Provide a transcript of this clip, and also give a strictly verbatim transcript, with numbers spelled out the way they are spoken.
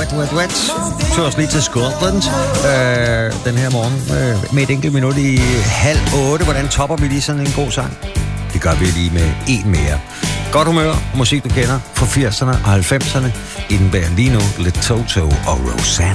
Wet, wet, wet. Så også lige til Scotland øh, den her morgen øh, med et enkelt minut i halv otte. Hvordan topper vi lige sådan en god sang? Det gør vi lige med en mere. Godt humør, musik du kender fra firserne og halvfemserne. Indebærer lige nu lidt Toto og Rosanna.